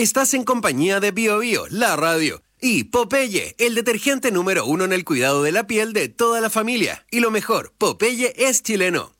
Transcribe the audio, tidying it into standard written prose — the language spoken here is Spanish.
Estás en compañía de Bio Bio, la radio. Y Popeye, el detergente número 1 en el cuidado de la piel de toda la familia. Y lo mejor, Popeye es chileno.